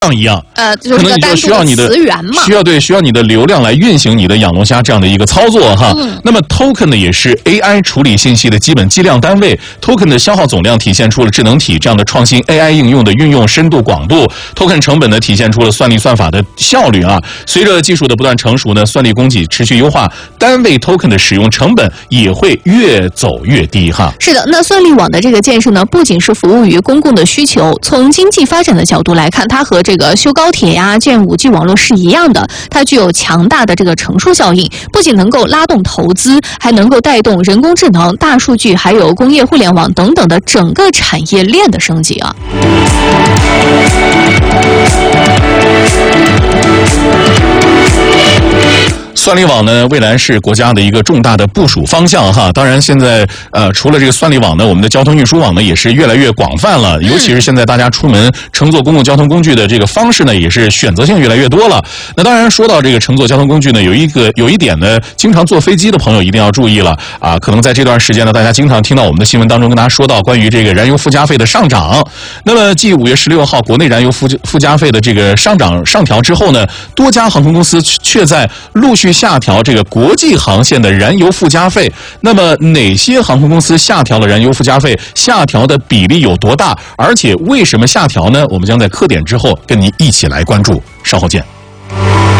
一样， 就是可能你就需要你的词源嘛， 需要你的流量来运行你的养龙虾这样的一个操作哈。那么 token 呢也是 AI 处理信息的基本计量单位 ，token 的消耗总量体现出了智能体这样的创新 AI 应用的运用深度广度 ，token 成本呢体现出了算力算法的效率啊。随着技术的不断成熟呢，算力供给持续优化，单位 token 的使用成本也会越走越低哈。 是的，那算力网的这个建设呢，不仅是服务于公共的需求，从经济发展的角度来看，它和这个修高铁呀、建5G 网络是一样的，它具有强大的这个乘数效应，不仅能够拉动投资，还能够带动人工智能、大数据，还有工业互联网等等的整个产业链的升级啊。 算力网呢，未来是国家的一个重大的部署方向哈。当然，现在除了这个算力网呢，我们的交通运输网呢也是越来越广泛了。尤其是现在大家出门乘坐公共交通工具的这个方式呢，也是选择性越来越多了。那当然，说到这个乘坐交通工具呢，有一点呢，经常坐飞机的朋友一定要注意了啊。可能在这段时间呢，大家经常听到我们的新闻当中跟大家说到关于这个燃油附加费的上涨。那么，继5月16号国内燃油附加费的这个上调之后呢，多家航空公司却在陆续下调这个国际航线的燃油附加费。那么哪些航空公司下调了燃油附加费？下调的比例有多大？而且为什么下调呢？我们将在课点之后跟您一起来关注。稍后见。